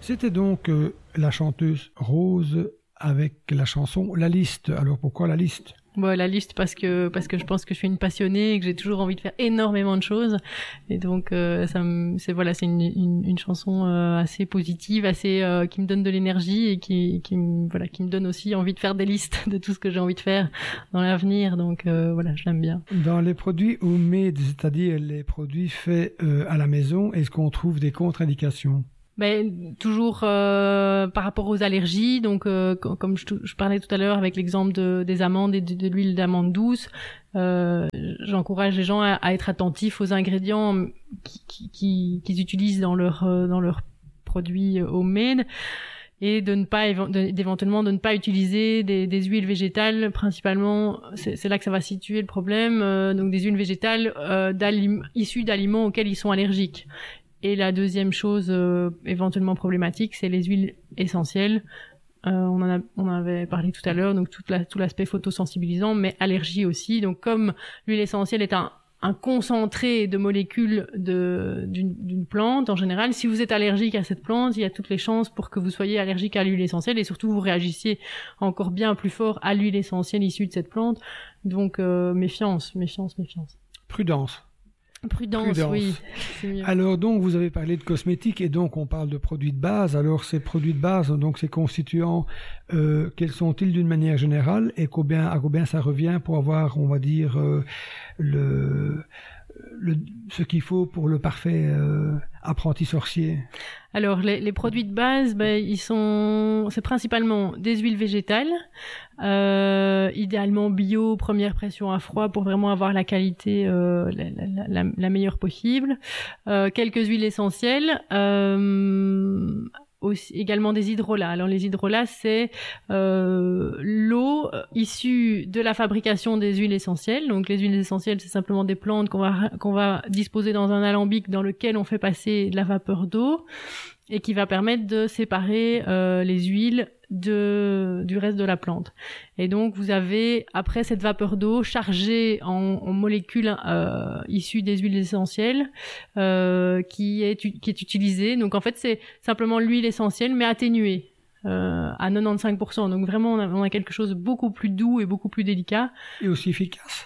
C'était donc la chanteuse Rose avec la chanson La Liste. Alors pourquoi La Liste ? Bon, la liste parce que je pense que je suis une passionnée et que j'ai toujours envie de faire énormément de choses, et donc c'est une chanson assez positive, assez qui me donne de l'énergie et qui me donne aussi envie de faire des listes de tout ce que j'ai envie de faire dans l'avenir, donc je l'aime bien. Dans les produits homemade, c'est-à-dire les produits faits à la maison, est-ce qu'on trouve des contre-indications ? Toujours par rapport aux allergies, donc comme je parlais tout à l'heure avec l'exemple des amandes et de l'huile d'amande douce, j'encourage les gens à être attentifs aux ingrédients qu'ils utilisent dans leurs produits homemade, et d'éventuellement de ne pas utiliser des huiles végétales principalement. C'est là que ça va situer le problème, donc des huiles végétales issues d'aliments auxquels ils sont allergiques. Et la deuxième chose éventuellement problématique, c'est les huiles essentielles. On en avait parlé tout à l'heure, donc tout l'aspect photosensibilisant, mais allergie aussi. Donc comme l'huile essentielle est un concentré de molécules d'une plante en général, si vous êtes allergique à cette plante, il y a toutes les chances pour que vous soyez allergique à l'huile essentielle, et surtout vous réagissiez encore bien plus fort à l'huile essentielle issue de cette plante. Donc méfiance. Prudence, oui, c'est mieux. Alors donc vous avez parlé de cosmétiques, et donc on parle de produits de base. Alors ces produits de base, donc ces constituants, quels sont-ils d'une manière générale, et à combien ça revient pour avoir, on va dire, ce qu'il faut pour le parfait apprenti sorcier? Alors les produits de base, c'est principalement des huiles végétales, idéalement bio, première pression à froid pour vraiment avoir la qualité la meilleure possible. Quelques huiles essentielles, aussi, également des hydrolats. Alors les hydrolats, c'est l'eau issue de la fabrication des huiles essentielles. Donc les huiles essentielles, c'est simplement des plantes qu'on va disposer dans un alambic dans lequel on fait passer de la vapeur d'eau, et qui va permettre de séparer les huiles du reste de la plante. Et donc vous avez, après cette vapeur d'eau chargée en molécules issues des huiles essentielles, qui est utilisée. Donc en fait c'est simplement l'huile essentielle mais atténuée à 95%. Donc vraiment on a quelque chose de beaucoup plus doux et beaucoup plus délicat. Et aussi efficace.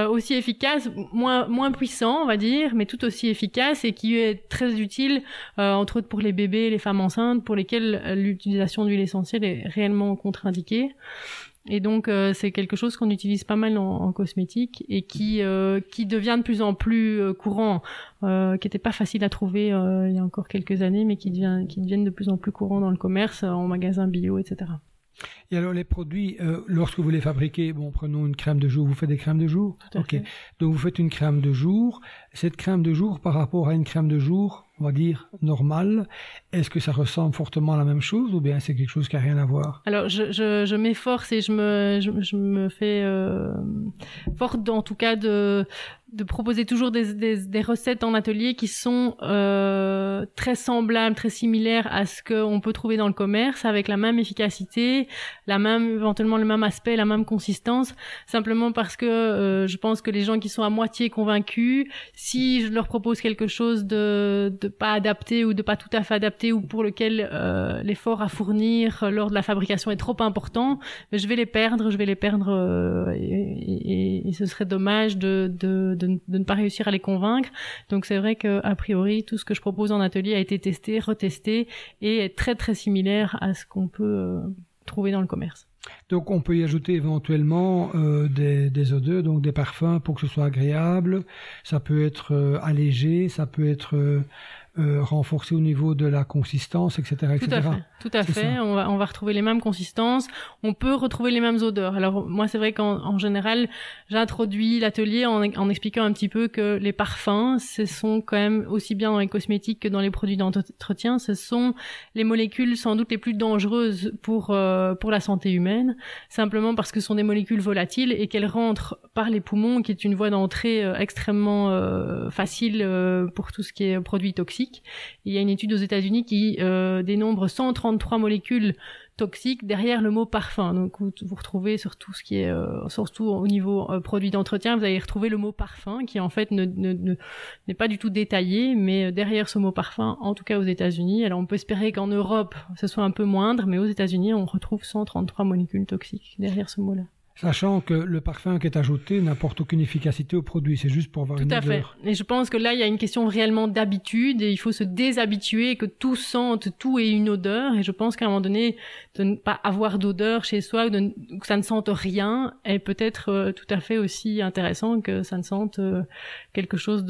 Moins puissant, on va dire, mais tout aussi efficace, et qui est très utile, entre autres pour les bébés, les femmes enceintes, pour lesquelles l'utilisation d'huile essentielle est réellement contre-indiquée. Et donc c'est quelque chose qu'on utilise pas mal en cosmétique, et qui devient de plus en plus courant, qui était pas facile à trouver il y a encore quelques années, mais qui deviennent de plus en plus courants dans le commerce, en magasin bio, etc. Et alors les produits, lorsque vous les fabriquez, prenons une crème de jour, vous faites des crèmes de jour? Tout à fait. Donc vous faites une crème de jour. Cette crème de jour, par rapport à une crème de jour, on va dire, normale, est-ce que ça ressemble fortement à la même chose, ou bien c'est quelque chose qui n'a rien à voir? Alors je m'efforce et je me fais forte, en tout cas, de proposer toujours des recettes en atelier qui sont très semblables, très similaires à ce qu'on peut trouver dans le commerce, avec la même efficacité, éventuellement le même aspect, la même consistance, simplement parce que je pense que les gens qui sont à moitié convaincus, si je leur propose quelque chose de pas adapté ou de pas tout à fait adapté, ou pour lequel l'effort à fournir lors de la fabrication est trop important, je vais les perdre et ce serait dommage de ne pas réussir à les convaincre. Donc c'est vrai que a priori tout ce que je propose en atelier a été testé, retesté, et est très très similaire à ce qu'on peut trouver dans le commerce. Donc on peut y ajouter éventuellement des odeurs, donc des parfums, pour que ce soit agréable. Ça peut être allégé, ça peut être renforcé au niveau de la consistance, etc. Tout à fait. On va retrouver les mêmes consistances. On peut retrouver les mêmes odeurs. Alors moi, c'est vrai qu'en général, j'introduis l'atelier en expliquant un petit peu que les parfums, ce sont quand même, aussi bien dans les cosmétiques que dans les produits d'entretien, ce sont les molécules sans doute les plus dangereuses pour la santé humaine, simplement parce que ce sont des molécules volatiles et qu'elles rentrent par les poumons, qui est une voie d'entrée extrêmement facile pour tout ce qui est produits toxiques. toxiques. Et il y a une étude aux États-Unis qui dénombre 133 molécules toxiques derrière le mot parfum. Donc vous retrouvez sur tout ce qui est surtout au niveau produit d'entretien, vous allez retrouver le mot parfum qui en fait n'est pas du tout détaillé, mais derrière ce mot parfum, en tout cas aux États-Unis, alors on peut espérer qu'en Europe ce soit un peu moindre, mais aux États-Unis on retrouve 133 molécules toxiques derrière ce mot-là. Sachant que le parfum qui est ajouté n'apporte aucune efficacité au produit, c'est juste pour avoir une odeur. Tout à fait. Et je pense que là, il y a une question réellement d'habitude et il faut se déshabituer que tout sente, tout ait une odeur. Et je pense qu'à un moment donné, de ne pas avoir d'odeur chez soi, que ça ne sente rien, est peut-être tout à fait aussi intéressant que ça ne sente quelque chose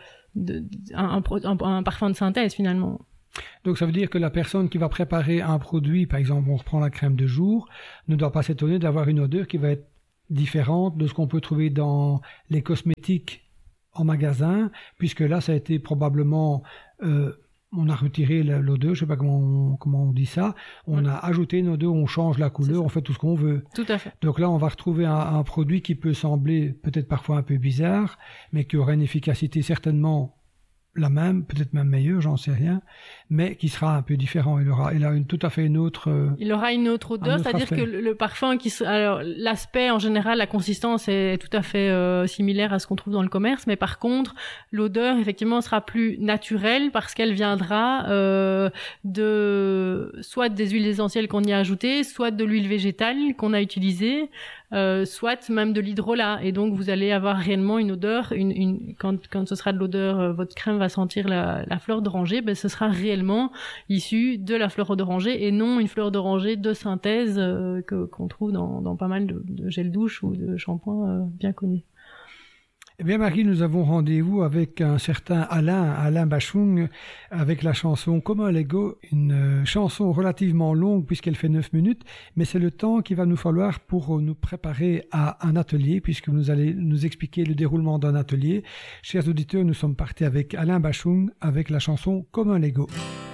un parfum de synthèse finalement. Donc ça veut dire que la personne qui va préparer un produit, par exemple on reprend la crème de jour, ne doit pas s'étonner d'avoir une odeur qui va être différente de ce qu'on peut trouver dans les cosmétiques en magasin, puisque là ça a été probablement, on a retiré l'odeur, je sais pas comment on dit ça, on a ajouté une odeur, on change la couleur, on fait tout ce qu'on veut. Tout à fait. Donc là on va retrouver un produit qui peut sembler peut-être parfois un peu bizarre, mais qui aura une efficacité certainement la même, peut-être même meilleure, j'en sais rien, mais qui sera un peu différent. Il aura tout à fait une autre. Il aura une autre odeur, c'est-à-dire que le parfum alors l'aspect en général, la consistance est tout à fait similaire à ce qu'on trouve dans le commerce, mais par contre l'odeur effectivement sera plus naturelle parce qu'elle viendra soit des huiles essentielles qu'on y a ajoutées, soit de l'huile végétale qu'on a utilisée. Soit même de l'hydrolat, et donc vous allez avoir réellement une odeur, quand ce sera de l'odeur, votre crème va sentir la fleur d'oranger, ben ce sera réellement issu de la fleur d'oranger et non une fleur d'oranger de synthèse qu'on trouve dans pas mal de gel douche ou de shampoing bien connus. Eh bien Marie, nous avons rendez-vous avec un certain Alain Bachung, avec la chanson Comme un Lego, une chanson relativement longue puisqu'elle fait 9 minutes, mais c'est le temps qu'il va nous falloir pour nous préparer à un atelier, puisque vous allez nous expliquer le déroulement d'un atelier. Chers auditeurs, nous sommes partis avec Alain Bachung avec la chanson Comme un Lego.